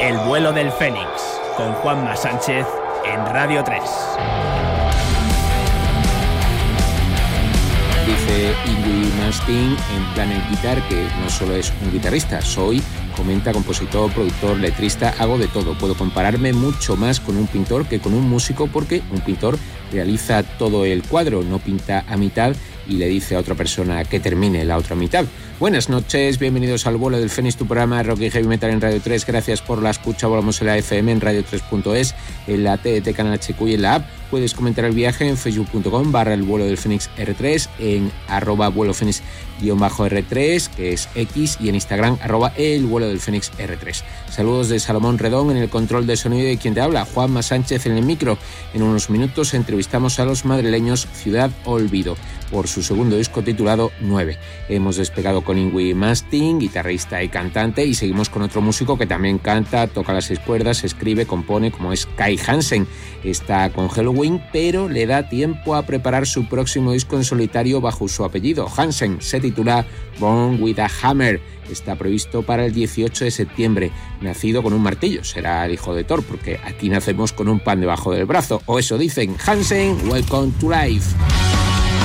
El vuelo del Fénix, con Juanma Sánchez en Radio 3. Dice Yngwie Malmsteen en Planet Guitar que no solo es un guitarrista, soy, comenta, compositor, productor, letrista, hago de todo. Puedo compararme mucho más con un pintor que con un músico porque un pintor realiza todo el cuadro, no pinta a mitad y le dice a otra persona que termine la otra mitad. Buenas noches, bienvenidos al vuelo del Fénix, tu programa Rock y Heavy Metal en Radio 3. Gracias por la escucha, volvamos en la FM, en radio3.es, en la TDT Canal HQ y en la app. Puedes comentar el viaje en facebook.com/el vuelo del Fénix R3, en @vuelofénix_R3, que es X, y en Instagram @el vuelo del Fénix R3. Saludos de Salomón Redón en el control de sonido y quien te habla, Juanma Sánchez en el micro. En unos minutos entrevistamos a los madrileños Ciudad Olvido por su segundo disco titulado 9. Hemos despegado con Yngwie Malmsteen, guitarrista y cantante, y seguimos con otro músico que también canta, toca las 6 cuerdas, escribe, compone, como es Kai Hansen. Está con Helloween, pero le da tiempo a preparar su próximo disco en solitario bajo su apellido. Hansen se titula Born with a Hammer. Está previsto para el 18 de septiembre. Nacido con un martillo, será el hijo de Thor, porque aquí nacemos con un pan debajo del brazo, o eso dicen. Hansen, welcome to life.